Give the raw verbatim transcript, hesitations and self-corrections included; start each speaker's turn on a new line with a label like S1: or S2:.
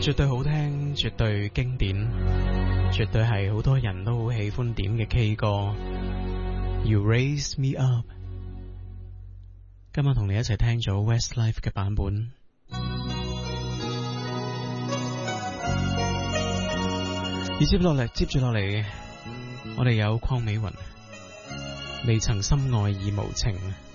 S1: 絕對好聽，絕對經典，絕對係好多人都好喜歡點嘅 K 歌。You Raise Me Up， 今日同你一齊聽咗 Westlife 嘅版本。而接落嚟，接住落嚟，我哋有鄺美雲，未曾深愛已無情。